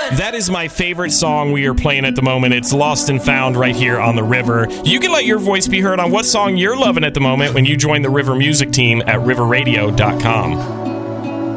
That is my favorite song we are playing at the moment. It's Lost and Found right here on The River. You can let your voice be heard on what song you're loving at the moment when you join the River Music team at riverradio.com.